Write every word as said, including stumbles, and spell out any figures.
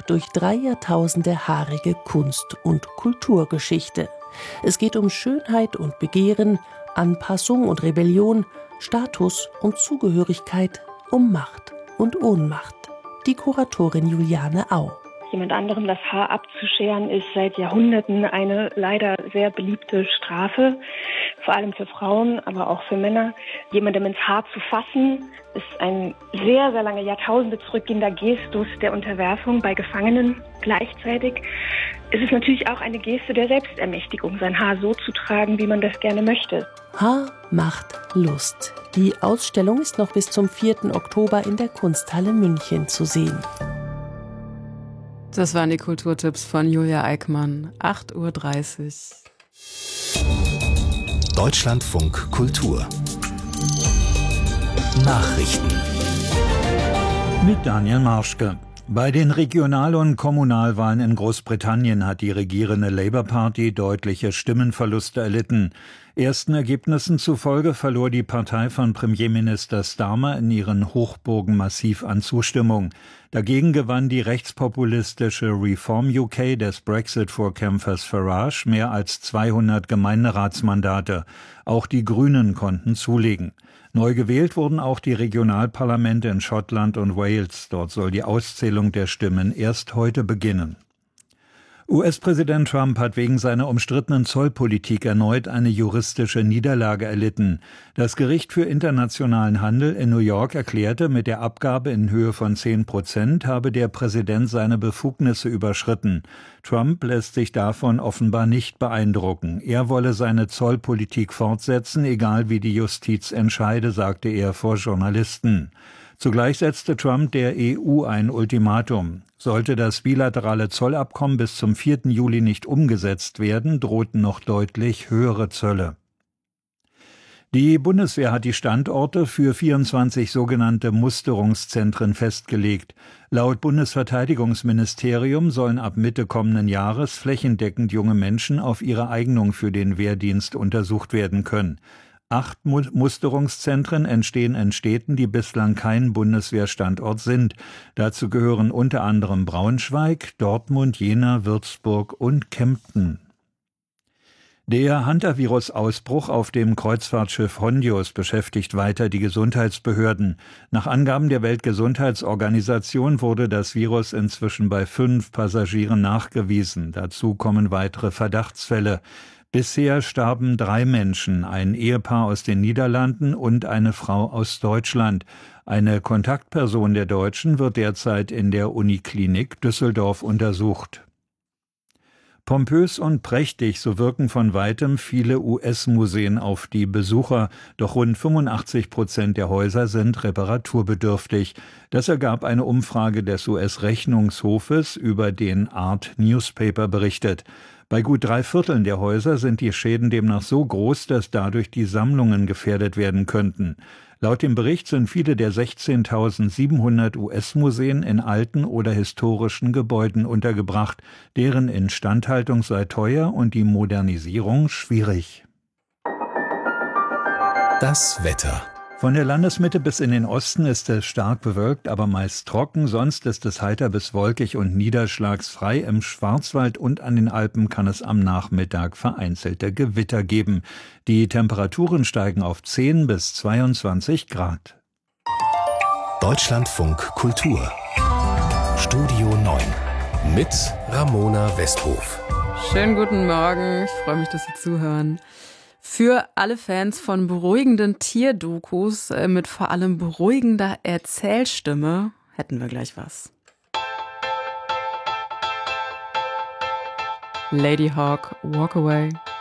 durch drei Jahrtausende haarige Kunst- und Kulturgeschichte. Es geht um Schönheit und Begehren, Anpassung und Rebellion, Status und Zugehörigkeit, um Macht und Ohnmacht. Die Kuratorin Juliane Au. Jemand anderem das Haar abzuscheren ist seit Jahrhunderten eine leider sehr beliebte Strafe, vor allem für Frauen, aber auch für Männer. Jemandem ins Haar zu fassen, ist ein sehr, sehr lange Jahrtausende zurückgehender Gestus der Unterwerfung bei Gefangenen. Gleichzeitig ist es natürlich auch eine Geste der Selbstermächtigung, sein Haar so zu tragen, wie man das gerne möchte. Haar macht Lust. Die Ausstellung ist noch bis zum vierten Oktober in der Kunsthalle München zu sehen. Das waren die Kulturtipps von Julia Eickmann. acht Uhr dreißig. Deutschlandfunk Kultur. Nachrichten. Mit Daniel Marschke. Bei den Regional- und Kommunalwahlen in Großbritannien hat die regierende Labour Party deutliche Stimmenverluste erlitten. Ersten Ergebnissen zufolge verlor die Partei von Premierminister Starmer in ihren Hochburgen massiv an Zustimmung. Dagegen gewann die rechtspopulistische Reform U K des Brexit-Vorkämpfers Farage mehr als zweihundert Gemeinderatsmandate. Auch die Grünen konnten zulegen. Neu gewählt wurden auch die Regionalparlamente in Schottland und Wales. Dort soll die Auszählung der Stimmen erst heute beginnen. U S-Präsident Trump hat wegen seiner umstrittenen Zollpolitik erneut eine juristische Niederlage erlitten. Das Gericht für internationalen Handel in New York erklärte, mit der Abgabe in Höhe von zehn Prozent habe der Präsident seine Befugnisse überschritten. Trump lässt sich davon offenbar nicht beeindrucken. Er wolle seine Zollpolitik fortsetzen, egal wie die Justiz entscheide, sagte er vor Journalisten. Zugleich setzte Trump der E U ein Ultimatum. Sollte das bilaterale Zollabkommen bis zum vierten Juli nicht umgesetzt werden, drohten noch deutlich höhere Zölle. Die Bundeswehr hat die Standorte für vierundzwanzig sogenannte Musterungszentren festgelegt. Laut Bundesverteidigungsministerium sollen ab Mitte kommenden Jahres flächendeckend junge Menschen auf ihre Eignung für den Wehrdienst untersucht werden können. Acht Musterungszentren entstehen in Städten, die bislang kein Bundeswehrstandort sind. Dazu gehören unter anderem Braunschweig, Dortmund, Jena, Würzburg und Kempten. Der Hantavirus-Ausbruch auf dem Kreuzfahrtschiff Hondius beschäftigt weiter die Gesundheitsbehörden. Nach Angaben der Weltgesundheitsorganisation wurde das Virus inzwischen bei fünf Passagieren nachgewiesen. Dazu kommen weitere Verdachtsfälle. Bisher starben drei Menschen, ein Ehepaar aus den Niederlanden und eine Frau aus Deutschland. Eine Kontaktperson der Deutschen wird derzeit in der Uniklinik Düsseldorf untersucht. Pompös und prächtig, so wirken von weitem viele U S-Museen auf die Besucher, doch rund fünfundachtzig Prozent der Häuser sind reparaturbedürftig. Das ergab eine Umfrage des U S-Rechnungshofes, über den Art Newspaper berichtet. Bei gut drei Vierteln der Häuser sind die Schäden demnach so groß, dass dadurch die Sammlungen gefährdet werden könnten. Laut dem Bericht sind viele der sechzehntausendsiebenhundert U S-Museen in alten oder historischen Gebäuden untergebracht. Deren Instandhaltung sei teuer und die Modernisierung schwierig. Das Wetter. Von der Landesmitte bis in den Osten ist es stark bewölkt, aber meist trocken. Sonst ist es heiter bis wolkig und niederschlagsfrei. Im Schwarzwald und an den Alpen kann es am Nachmittag vereinzelte Gewitter geben. Die Temperaturen steigen auf zehn bis zweiundzwanzig Grad. Deutschlandfunk Kultur. Studio neun mit Ramona Westhof. Schönen guten Morgen. Ich freue mich, dass Sie zuhören. Für alle Fans von beruhigenden Tierdokus äh, mit vor allem beruhigender Erzählstimme hätten wir gleich was. Lady Hawk, Walk Away.